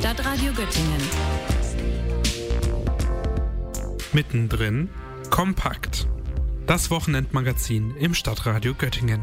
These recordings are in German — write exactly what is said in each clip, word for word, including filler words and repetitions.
Stadtradio Göttingen. Mittendrin kompakt. Das Wochenendmagazin im Stadtradio Göttingen.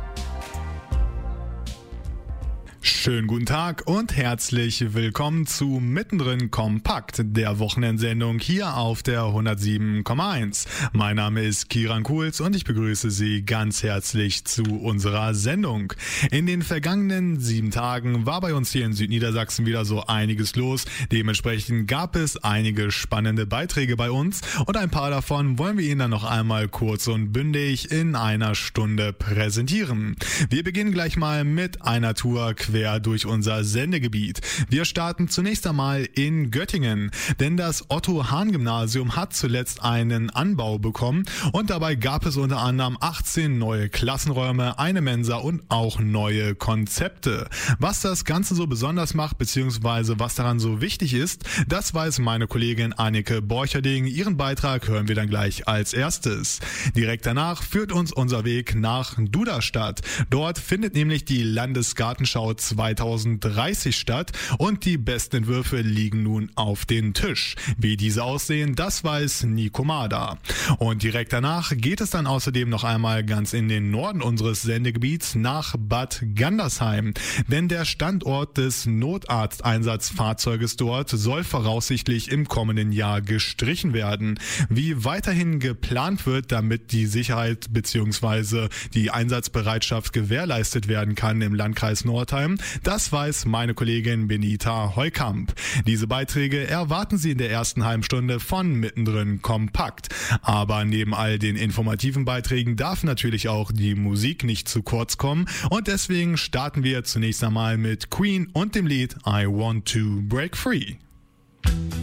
Schönen guten Tag und herzlich willkommen zu Mittendrin Kompakt, der Wochenendsendung hier auf der hundertsieben Komma eins. Mein Name ist Kiran Kuhls und ich begrüße Sie ganz herzlich zu unserer Sendung. In den vergangenen sieben Tagen war bei uns hier in Südniedersachsen wieder so einiges los. Dementsprechend gab es einige spannende Beiträge bei uns und ein paar davon wollen wir Ihnen dann noch einmal kurz und bündig in einer Stunde präsentieren. Wir beginnen gleich mal mit einer Tour quer durch unser Sendegebiet. Wir starten zunächst einmal in Göttingen, denn das Otto-Hahn-Gymnasium hat zuletzt einen Anbau bekommen und dabei gab es unter anderem achtzehn neue Klassenräume, eine Mensa und auch neue Konzepte. Was das Ganze so besonders macht, beziehungsweise was daran so wichtig ist, das weiß meine Kollegin Annike Borcherding. Ihren Beitrag hören wir dann gleich als erstes. Direkt danach führt uns unser Weg nach Duderstadt. Dort findet nämlich die Landesgartenschau zweitausenddreißig statt und die besten Entwürfe liegen nun auf den Tisch. Wie diese aussehen, das weiß Nico Mader. Und direkt danach geht es dann außerdem noch einmal ganz in den Norden unseres Sendegebiets nach Bad Gandersheim. Denn der Standort des Notarzteinsatzfahrzeuges dort soll voraussichtlich im kommenden Jahr gestrichen werden. Wie weiterhin geplant wird, damit die Sicherheit bzw. die Einsatzbereitschaft gewährleistet werden kann im Landkreis Nordheim, das weiß meine Kollegin Benita Heukamp. Diese Beiträge erwarten Sie in der ersten halben Stunde von Mittendrin Kompakt. Aber neben all den informativen Beiträgen darf natürlich auch die Musik nicht zu kurz kommen und deswegen starten wir zunächst einmal mit Queen und dem Lied I Want to Break Free.